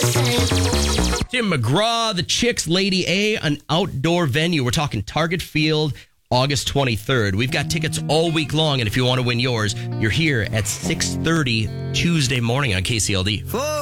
Tim McGraw, the Chicks, Lady A, an outdoor venue. We're talking Target Field, August 23rd. We've got tickets all week long, and if you want to win yours, you're here at 6:30 Tuesday morning on KCLD.